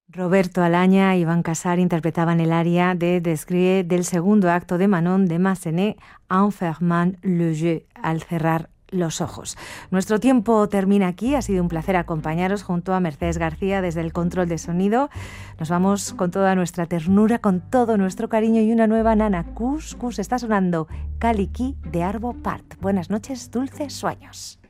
Roberto Alaña y Iván Casar interpretaban el aria de Desgrie del segundo acto de Manon de Massenet, En fermant les yeux, al cerrar los ojos. Nuestro tiempo termina aquí. Ha sido un placer acompañaros junto a Mercedes García desde el control de sonido. Nos vamos con toda nuestra ternura, con todo nuestro cariño y una nueva nana. Cus, está sonando Caliquí de Arvo Part. Buenas noches, dulces sueños.